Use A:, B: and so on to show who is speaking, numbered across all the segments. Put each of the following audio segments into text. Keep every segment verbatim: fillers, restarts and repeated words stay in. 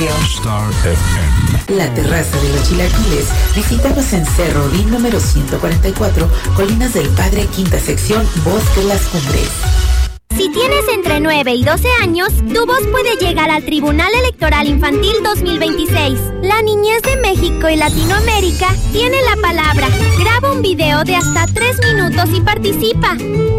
A: Star F M.
B: La terraza de los Chilaquiles. Visítanos en Cerro Rin número ciento cuarenta y cuatro, Colinas del Padre, quinta sección, Bosque Las Cumbres.
C: Si tienes entre nueve y doce años, tu voz puede llegar al Tribunal Electoral Infantil dos mil veintiséis. La niñez de México y Latinoamérica tiene la palabra. Graba un video de hasta tres minutos y participa.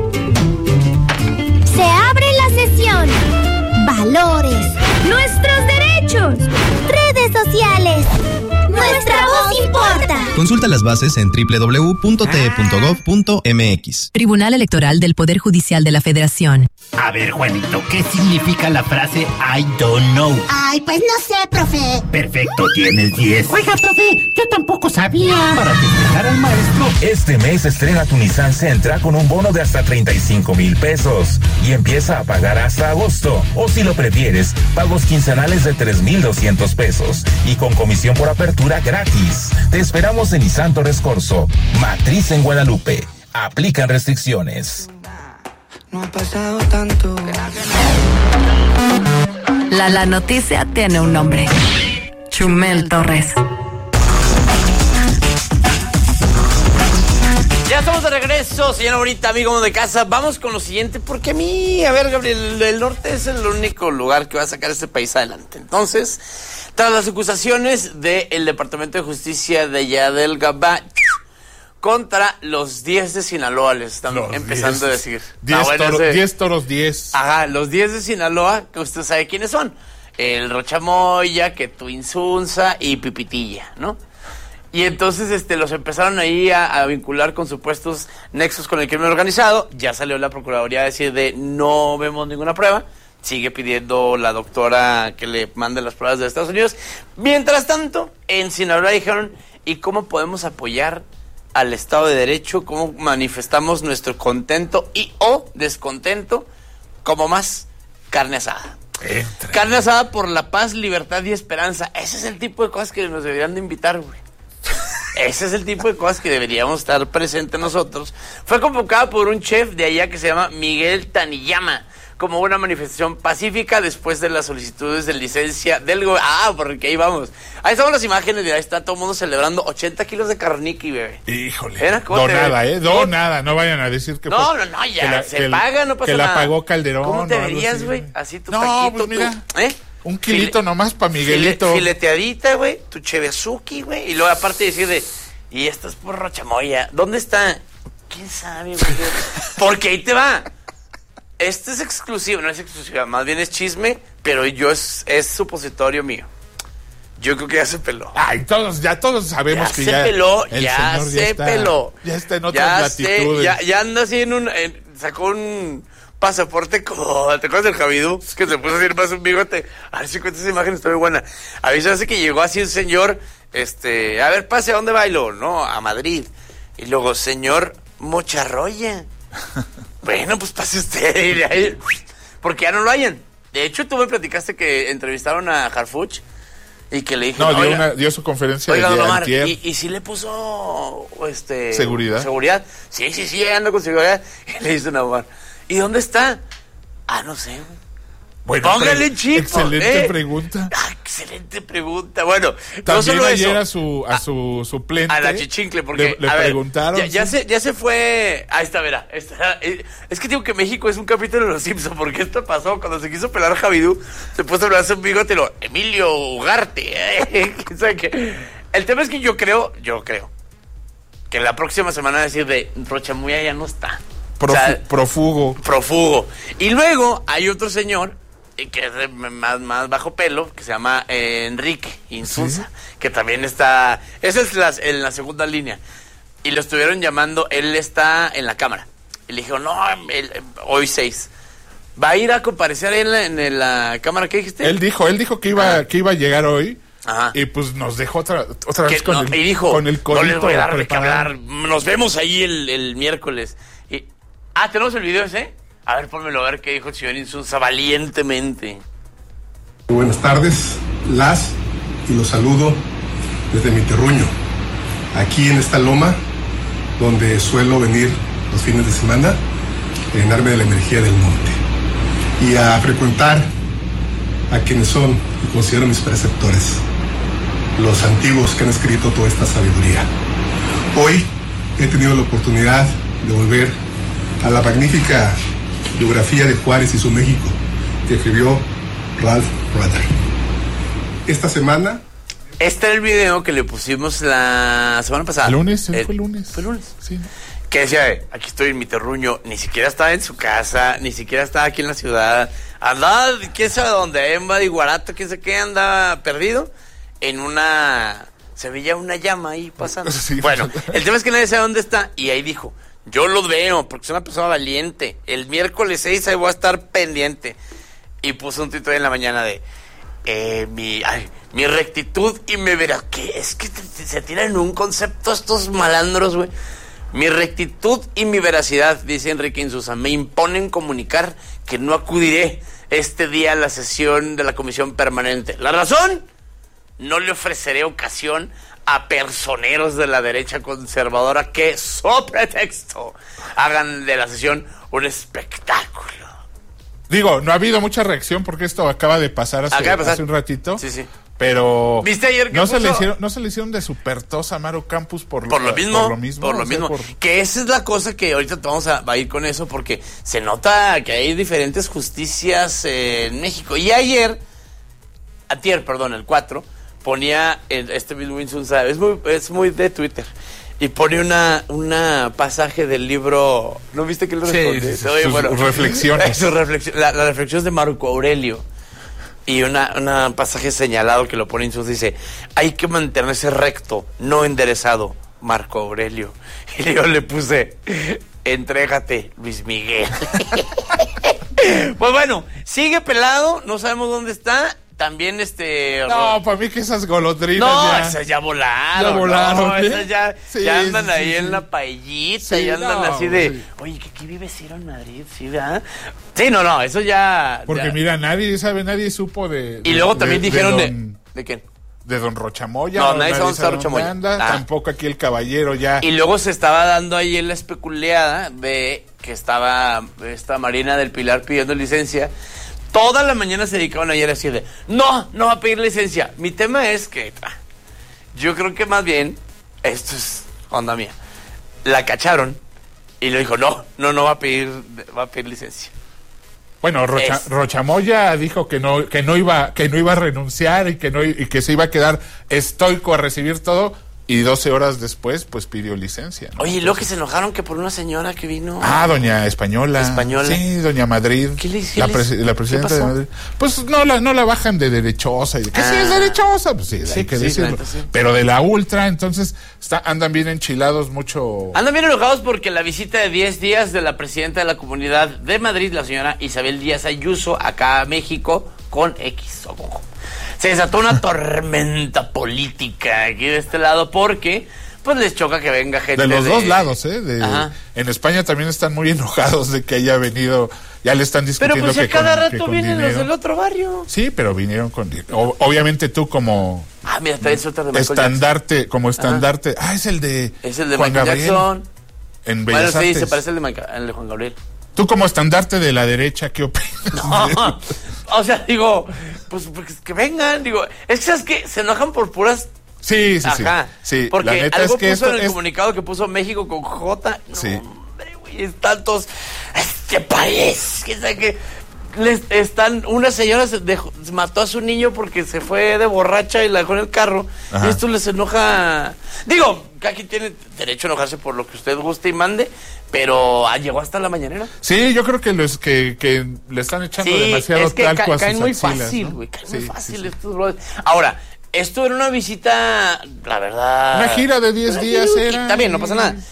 C: Se abre la sesión. Valores. Nuestros derechos. Redes sociales. Nuestra voz importa.
D: Consulta las bases en doble u doble u doble u punto t e punto gov punto m x.
E: Tribunal Electoral del Poder Judicial de la Federación.
F: A ver, Juanito, ¿qué significa la frase I don't know?
G: Ay, pues no sé, profe.
F: Perfecto, tienes diez.
G: Oiga, profe, yo tampoco sabía.
F: Para festejar al maestro.
H: Este mes estrena tu Nissan Sentra con un bono de hasta treinta y cinco mil pesos y empieza a pagar hasta agosto. O si lo prefieres, pagos quincenales de tres mil doscientos pesos y con comisión por apertura gratis. Te esperamos en Nissan Torres Corso, Matriz en Guadalupe. Aplican restricciones.
I: No ha pasado tanto.
E: La la noticia tiene un nombre. Chumel Torres.
J: Ya estamos de regreso, señor ahorita, amigo de casa. Vamos con lo siguiente, porque a mí, a ver, Gabriel, el norte es el único lugar que va a sacar este país adelante. Entonces, tras las acusaciones del Departamento de Justicia de allá del Gabacho contra los diez de Sinaloa, les están los empezando diez, a decir.
A: diez, ah, bueno, toro, diez toros diez.
J: Ajá, los diez de Sinaloa, que usted sabe quiénes son. El Rochamoya, que Tuinzunza y Pipitilla, ¿no? Y entonces este los empezaron ahí a, a vincular con supuestos nexos con el crimen organizado. Ya salió la Procuraduría a decir de no vemos ninguna prueba. Sigue pidiendo la doctora que le mande las pruebas de Estados Unidos. Mientras tanto, en Sinaloa dijeron, ¿y cómo podemos apoyar al Estado de Derecho? ¿Cómo manifestamos nuestro contento y o descontento? Como más carne asada. Entra. Carne asada por la paz, libertad y esperanza. Ese es el tipo de cosas que nos deberían de invitar, güey. Ese es el tipo de cosas que deberíamos estar presentes nosotros. Fue convocada por un chef de allá que se llama Miguel Taniyama como una manifestación pacífica después de las solicitudes de licencia del gobierno. Ah, porque ahí vamos. Ahí estamos las imágenes, mira, ahí está todo el mundo celebrando ochenta kilos de carniqui, bebé.
A: Híjole. Donada, ¿eh? Donada, no vaya a decir que
J: No,
A: fue,
J: no, no, ya,
A: la,
J: se paga, no pasa
A: que
J: nada.
A: Que la pagó Calderón.
J: ¿Cómo te verías, güey? Así tu no, taquito,
A: pues mira,
J: tu, ¿eh?
A: Un kilito File, nomás para Miguelito.
J: File, fileteadita, güey, tu chevezuki, güey, y luego aparte decir de, y esto es por Rochamoya. ¿Dónde está? ¿Quién sabe, güey? Porque ahí te va. Este es exclusivo, no es exclusiva, más bien es chisme, pero yo es, es supositorio mío. Yo creo que ya se peló.
A: Ay, todos, ya todos sabemos
J: ya
A: que
J: se
A: ya
J: peló,
A: el
J: ya
A: señor
J: se
A: ya está,
J: peló.
A: Ya está en otras latitudes.
J: Ya, ya anda así en un, en, sacó un pasaporte como, ¿te acuerdas del Javidú? Que se puso así más un bigote. A ver si cuentas esa imagen, está muy buena. A mí se hace que llegó así un señor, este, a ver, pase, ¿a dónde bailo? No, a Madrid. Y luego, señor Mocharroya. Bueno, pues pase usted. Porque ya no lo hayan. De hecho, tú me platicaste que entrevistaron a Harfuch y que le dije...
A: No, dio, una, dio su conferencia
J: oiga,
A: de
J: don Omar,
A: antier.
J: y, y sí le puso... este
A: ¿Seguridad?
J: Seguridad. Sí, sí, sí, anda con seguridad. Y le dice a Omar, ¿y dónde está? Ah, no sé, güey.
A: Bueno,
J: póngale
A: pre-
J: chico.
A: Excelente
J: eh.
A: pregunta.
J: Ah, excelente pregunta. Bueno,
A: también
J: no solo
A: ayer
J: eso,
A: a su a su suplente
J: a la Chichincle, porque
A: le, le
J: a ver,
A: preguntaron.
J: Ya, ya
A: ¿sí?
J: se ya se fue. Ahí está, verá. Está, es que digo que México es un capítulo de Los Simpsons, porque esto pasó cuando se quiso pelar a Javidú, se puso a hablarse un bigote y lo Emilio Ugarte. ¿eh? O sea que, el tema es que yo creo, yo creo que la próxima semana va a decir de Rochamoya ya no está.
A: Profu- o sea, profugo.
J: Profugo. Y luego hay otro señor que es de más, más bajo pelo, que se llama eh, Enrique Insunza, ¿sí? Que también está, esa es la, en la segunda línea, y lo estuvieron llamando, él está en la cámara, y le dijeron, no, él, hoy seis, ¿va a ir a comparecer en la, en la cámara? ¿Qué dijiste?
A: Él dijo, él dijo que iba,
J: ah.
A: que iba a llegar hoy.
J: Ajá.
A: Y pues nos dejó otra, otra vez con,
J: no,
A: el,
J: y dijo,
A: con el codito
J: no les voy a dar de qué
A: preparado.
J: hablar, nos vemos ahí el, el miércoles. Y, ah, ¿tenemos el video ese? A ver, pónmelo a ver qué dijo el señor Insunza valientemente.
K: Buenas tardes, las y los saludo desde mi terruño, aquí en esta loma donde suelo venir los fines de semana a llenarme de la energía del monte y a frecuentar a quienes son considero mis preceptores, los antiguos que han escrito toda esta sabiduría. Hoy he tenido la oportunidad de volver a la magnífica biografía de Juárez y su México que escribió Ralph Rutter. Esta semana...
J: Este era el video que le pusimos la semana pasada.
A: ¿El lunes?
J: El,
A: fue el lunes.
J: Fue el lunes.
A: Sí.
J: Que decía, eh, aquí estoy en mi terruño, ni siquiera estaba en su casa, ni siquiera estaba aquí en la ciudad. Andaba, quién sabe dónde, en Badiguarato, quién sabe qué, andaba perdido en una... Se veía una llama ahí pasando. Sí. Bueno, el tema es que nadie sabe dónde está. Y ahí dijo, yo lo veo, porque soy una persona valiente. El miércoles seis ahí voy a estar pendiente. Y puso un tuit en la mañana de... Eh, mi, ay, mi rectitud y mi veracidad. ¿Qué? Es que te, te, se tiran en un concepto estos malandros, güey. Mi rectitud y mi veracidad, dice Enrique Insusa, me imponen comunicar que no acudiré este día a la sesión de la comisión permanente. ¿La razón? No le ofreceré ocasión a personeros de la derecha conservadora que, so pretexto, hagan de la sesión un espectáculo.
A: Digo, no ha habido mucha reacción porque esto acaba de pasar hace,
J: acaba de pasar.
A: hace un ratito.
J: Sí, sí.
A: Pero
J: ¿viste ayer que
A: no
J: puso?
A: se le hicieron, no se le hicieron de super tos a Maru Campos por,
J: por lo mismo,
A: por lo mismo,
J: por lo mismo. Sea, por... que esa es la cosa que ahorita vamos a, a ir con eso porque se nota que hay diferentes justicias eh, en México. Y ayer, ayer, perdón, el cuatro ponía el, este mismo Insunza, es muy, es muy de Twitter. Y pone una, una pasaje del libro, ¿no viste que le responde?
A: Sí, Oye, sus bueno, reflexiones.
J: Sus reflexiones, la, la reflexión de Marco Aurelio. Y una, una pasaje señalado que lo pone en su dice, hay que mantenerse recto, no enderezado, Marco Aurelio. Y yo le puse, entrégate, Luis Miguel. Pues bueno, sigue pelado, no sabemos dónde está. También este...
A: No, para mí que esas golondrinas
J: no,
A: ya...
J: esas ya volaron.
A: Ya volaron,
J: no,
A: ¿eh?
J: Esas ya,
A: sí,
J: ya andan
A: sí,
J: ahí
A: sí,
J: en
A: sí.
J: la paellita,
A: Sí,
J: ya andan
A: no,
J: así de...
A: sí.
J: Oye, ¿qué, qué vive Ciro en Madrid? Sí, ¿verdad? Sí, no, no, eso ya...
A: Porque
J: ya.
A: mira, nadie sabe, nadie supo de...
J: Y luego también
A: de,
J: dijeron de...
A: don,
J: ¿De quién?
A: De don Rochamoya.
J: No, nadie sabe dónde está
A: dónde
J: Rochamoya.
A: anda,
J: Ah.
A: Tampoco aquí el caballero ya...
J: Y luego se estaba dando ahí la especuleada de que estaba esta Marina del Pilar pidiendo licencia. Toda la mañana se dedicaban ayer a decir de, no, no va a pedir licencia. Mi tema es que, ah, yo creo que más bien, esto es onda mía, la cacharon y le dijo, no, no, no va a pedir, va a pedir licencia.
A: Bueno, Rocha,
J: Es-
A: Rochamoya dijo que no, que no iba, que no iba a renunciar y que no, y que se iba a quedar estoico a recibir todo. Y doce horas después, pues pidió licencia, ¿no?
J: Oye, y luego que se enojaron que por una señora que vino.
A: Ah, doña Española.
J: Española.
A: Sí, doña Madrid.
J: ¿Qué le- qué
A: la,
J: le-
A: presi- la
J: qué
A: presidenta
J: pasó?
A: de Madrid. Pues no la, no la bajan de derechosa. Y de, que sí
J: Ah.
A: es derechosa, pues sí,
J: Sí,
A: hay que
J: sí,
A: decirlo.
J: la neta, sí.
A: Pero de la ultra, entonces está, andan bien enchilados mucho.
J: Andan bien enojados porque la visita de diez días de la presidenta de la Comunidad de Madrid, la señora Isabel Díaz Ayuso, acá a México, con X o con J. Se desató una tormenta política aquí de este lado porque, pues les choca que venga gente
A: De los
J: de-
A: dos lados, ¿eh? De,
J: Ajá.
A: en España también están muy enojados de que haya venido. Ya le están
J: Pero
A: discutiendo
J: pues
A: que
J: a cada
A: con, que
J: rato
A: con
J: vienen
A: dinero.
J: los del otro barrio.
A: Sí, pero vinieron con dinero. O- obviamente tú como
J: Ah, mira, trae el suéter de Michael
A: estandarte, como estandarte. Ah, es el de
J: Jackson. Es el de
A: Juan
J: Michael
A: Gabriel,
J: Jackson.
A: en
J: Bueno,
A: Bellas
J: sí,
A: Artes.
J: se parece al de, Michael- al de Juan Gabriel.
A: Tú como estandarte de la derecha, ¿qué opinas?
J: No, o sea, digo, pues, pues que vengan, digo, es que sabes que se enojan por puras.
A: Sí, sí, sí.
J: Ajá.
A: Sí,
J: Porque
A: la neta
J: algo
A: es que
J: puso
A: esto
J: en el
A: es-
J: comunicado que puso México con J. No,
A: Sí.
J: hombre, güey, es tantos. Este país, que sabe que les están. Una señora se dejó- mató a su niño porque se fue de borracha y la dejó en el carro.
A: Ajá.
J: Y esto les enoja. Digo, cada quien tiene derecho a enojarse por lo que usted guste y mande, pero ah, llegó hasta la mañanera.
A: Sí, yo creo que los que, que le están echando
J: Sí,
A: demasiado
J: es que
A: talco
J: ca-
A: a sus
J: caen muy
A: axilas,
J: fácil,
A: ¿no?
J: güey, caen
A: Sí,
J: muy
A: sí,
J: fácil
A: sí.
J: estos brothers. Ahora, esto era una visita, la verdad.
A: Una gira de diez
J: Una
A: días
J: gira,
A: era.
J: Está bien, no pasa nada.